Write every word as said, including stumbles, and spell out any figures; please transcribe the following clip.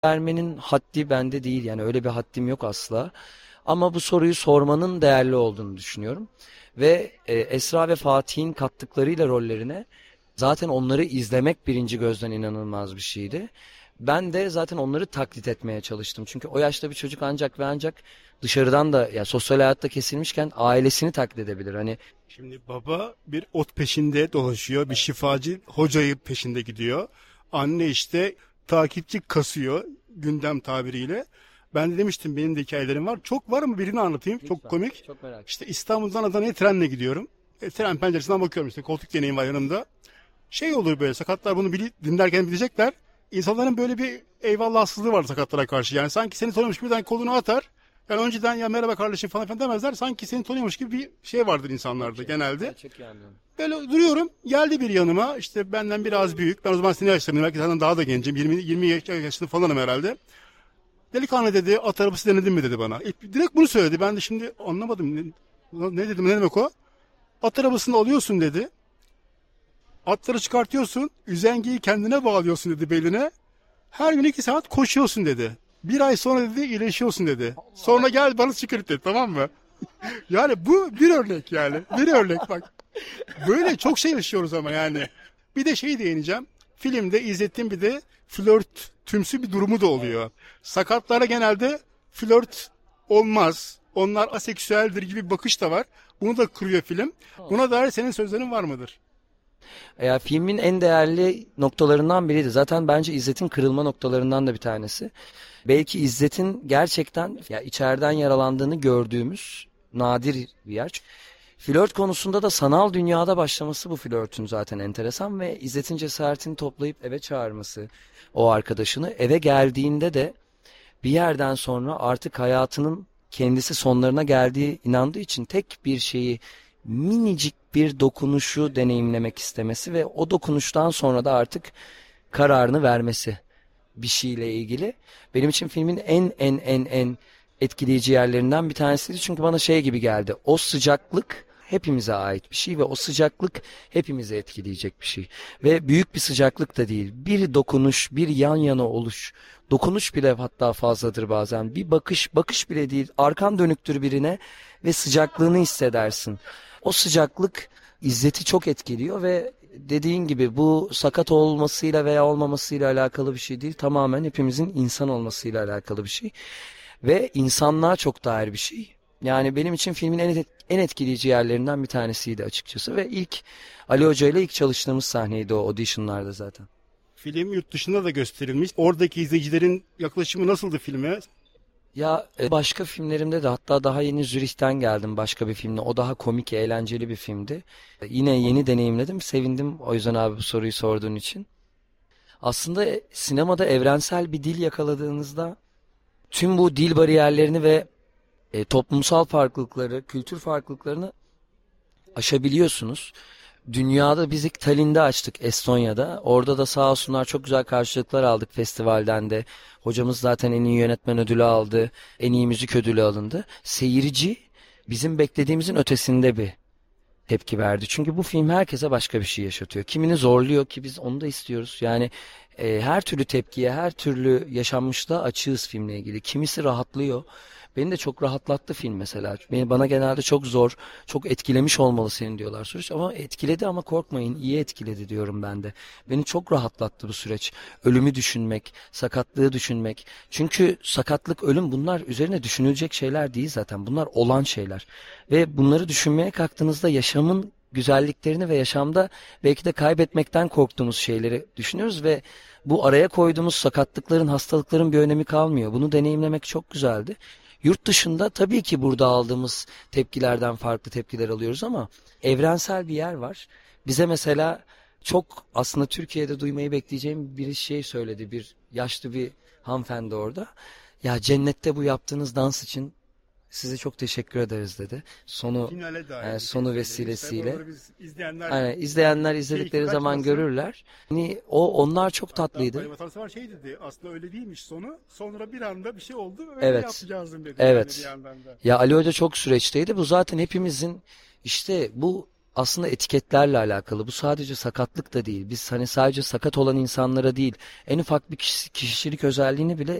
vermenin haddi bende değil, yani öyle bir haddim yok asla. Ama bu soruyu sormanın değerli olduğunu düşünüyorum. Ve e, Esra ve Fatih'in kattıklarıyla rollerine zaten onları izlemek birinci gözden inanılmaz bir şeydi. Ben de zaten onları taklit etmeye çalıştım. Çünkü o yaşta bir çocuk ancak ve ancak dışarıdan da, ya sosyal hayatta kesilmişken ailesini taklit edebilir. Hani Şimdi baba bir ot peşinde dolaşıyor. Bir şifacı hocayı peşinde gidiyor. Anne işte takipçi kasıyor gündem tabiriyle. Ben de demiştim benim de hikayelerim var. Çok var ama birini anlatayım. Çok lütfen, komik. çok merak ettim. İşte İstanbul'dan Adana'ya trenle gidiyorum. E, tren penceresinden bakıyorum işte koltuk deneyim var yanımda. Şey olur böyle sakatlar bunu bili, dinlerken bilecekler. İnsanların böyle bir eyvallahsızlığı var sakatlara karşı. Yani sanki seni tanıyormuş gibi birden kolunu atar. Yani önceden ya merhaba kardeşim falan filan demezler. Sanki seni tanıyormuş gibi bir şey vardır insanlarda genelde. Evet, çok iyi anlıyorum. Böyle duruyorum. Geldi bir yanıma. İşte benden biraz büyük. Ben o zaman senin yaşlarındayım. Belki senden daha da gencim. yirmi, yirmi yaşında falanım herhalde. Delikanlı dedi at arabası denedin mi dedi bana. E, direkt bunu söyledi. Ben de şimdi anlamadım. Ne, ne dedim ne demek o? At arabasını alıyorsun dedi. Atları çıkartıyorsun. Üzengiyi kendine bağlıyorsun dedi beline. Her gün iki saat koşuyorsun dedi. Bir ay sonra dedi iyileşiyorsun dedi. Sonra gel bana çıkart dedi tamam mı? Yani bu bir örnek yani. Bir örnek bak. Böyle çok şey yaşıyoruz ama yani. Bir de şeyi değineceğim. Filmde İzzettin bir de flört tümsü bir durumu da oluyor. Sakatlara genelde flört olmaz. Onlar aseksüeldir gibi bir bakış da var. Bunu da kırıyor film. Buna dair senin sözlerin var mıdır? Ya filmin en değerli noktalarından biriydi. Zaten bence İzzet'in kırılma noktalarından da bir tanesi. Belki İzzet'in gerçekten ya içeriden yaralandığını gördüğümüz nadir bir yer. Flört konusunda da sanal dünyada başlaması bu flörtün zaten enteresan ve İzzet'in cesaretini toplayıp eve çağırması o arkadaşını. Eve geldiğinde de bir yerden sonra artık hayatının kendisi sonlarına geldiği inandığı için tek bir şeyi, minicik bir dokunuşu deneyimlemek istemesi ve o dokunuştan sonra da artık kararını vermesi bir şeyle ilgili. Benim için filmin en en en en etkileyici yerlerinden bir tanesiydi. Çünkü bana şey gibi geldi. O sıcaklık hepimize ait bir şey ve o sıcaklık hepimizi etkileyecek bir şey. Ve büyük bir sıcaklık da değil. Bir dokunuş, bir yan yana oluş. Dokunuş bile hatta fazladır bazen. Bir bakış, bakış bile değil. Arkan dönüktür birine ve sıcaklığını hissedersin. O sıcaklık İzzet'i çok etkiliyor ve dediğin gibi bu sakat olmasıyla veya olmamasıyla alakalı bir şey değil. Tamamen hepimizin insan olmasıyla alakalı bir şey. Ve insanlığa çok dair bir şey. Yani benim için filmin en, et- en etkileyici yerlerinden bir tanesiydi açıkçası. Ve ilk Ali Hoca ile ilk çalıştığımız sahneydi o auditionlarda zaten. Film yurt dışında da gösterilmiş. Oradaki izleyicilerin yaklaşımı nasıldı filme? Ya e, başka filmlerimde de, hatta daha yeni Zürih'ten geldim başka bir filmle. O daha komik, eğlenceli bir filmdi. E, Yine yeni deneyimledim. Sevindim o yüzden abi bu soruyu sorduğun için. Aslında e, sinemada evrensel bir dil yakaladığınızda tüm bu dil bariyerlerini ve e, toplumsal farklılıkları, kültür farklılıklarını aşabiliyorsunuz. Dünyada biz ilk Tallinn'de açtık, Estonya'da. Orada da sağ olsunlar çok güzel karşılıklar aldık festivalden de. Hocamız zaten en iyi yönetmen ödülü aldı. En iyi müzik ödülü alındı. Seyirci bizim beklediğimizin ötesinde bir tepki verdi. Çünkü bu film herkese başka bir şey yaşatıyor. Kimini zorluyor ki biz onu da istiyoruz. Yani e, her türlü tepkiye, her türlü yaşanmışlığa açığız filmle ilgili. Kimisi rahatlıyor. Beni de çok rahatlattı film mesela. Beni, bana genelde çok zor, çok etkilemiş olmalı senin diyorlar süreç. Ama etkiledi, ama korkmayın, iyi etkiledi diyorum ben de. Beni çok rahatlattı bu süreç. Ölümü düşünmek, sakatlığı düşünmek. Çünkü sakatlık, ölüm, bunlar üzerine düşünülecek şeyler değil zaten. Bunlar olan şeyler. Ve bunları düşünmeye kalktığınızda yaşamın güzelliklerini ve yaşamda belki de kaybetmekten korktuğumuz şeyleri düşünüyoruz ve bu araya koyduğumuz sakatlıkların, hastalıkların bir önemi kalmıyor. Bunu deneyimlemek çok güzeldi. Yurt dışında tabii ki burada aldığımız tepkilerden farklı tepkiler alıyoruz ama evrensel bir yer var. Bize mesela çok aslında Türkiye'de duymayı bekleyeceğim bir şey söyledi. Bir yaşlı bir hanımefendi orada. Ya cennette bu yaptığınız dans için size çok teşekkür ederiz dedi. Sonu Finale dair e, bir şey sonu söylemiş. Tabii vesilesiyle. onları biz izleyenler Yani izleyenler keyif izledikleri zaman kaçmasın. görürler. Hani o onlar çok Hatta tatlıydı. Bayım Atansever şey dedi aslında öyle değilmiş sonu. Sonra bir anda bir şey oldu öyle Evet. yapacağız dedi yani bir Evet. yandan da. Ya Ali Hoca çok süreçteydi. Bu zaten hepimizin işte bu aslında etiketlerle alakalı. Bu sadece sakatlık da değil. Biz hani sadece sakat olan insanlara değil, en ufak bir kişi- kişilik özelliğini bile